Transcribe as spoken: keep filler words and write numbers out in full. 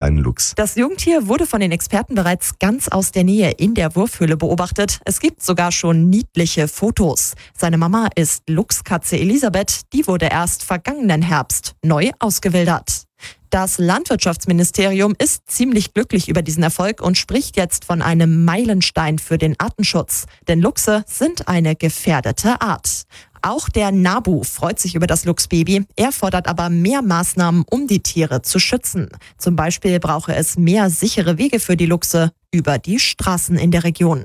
kleinen Luchs. Das Jungtier wurde von den Experten bereits ganz aus der Nähe in der Wurfhöhle beobachtet. Es gibt sogar schon niedliche Fotos. Seine Mama ist Luchskatze Elisabeth. Die wurde erst vergangenen Herbst neu ausgewildert. Das Landwirtschaftsministerium ist ziemlich glücklich über diesen Erfolg und spricht jetzt von einem Meilenstein für den Artenschutz. Denn Luchse sind eine gefährdete Art. Auch der NABU freut sich über das Luchsbaby. Er fordert aber mehr Maßnahmen, um die Tiere zu schützen. Zum Beispiel brauche es mehr sichere Wege für die Luchse über die Straßen in der Region.